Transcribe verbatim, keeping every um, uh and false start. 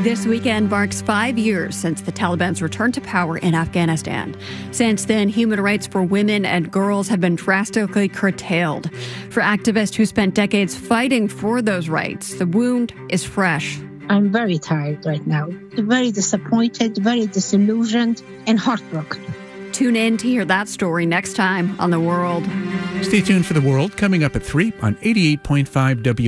This weekend marks five years since the Taliban's return to power in Afghanistan. Since then, human rights for women and girls have been drastically curtailed. For activists who spent decades fighting for those rights, the wound is fresh. I'm very tired right now, very disappointed, very disillusioned, and heartbroken. Tune in to hear that story next time on The World. Stay tuned for The World, coming up at three on eighty-eight point five W.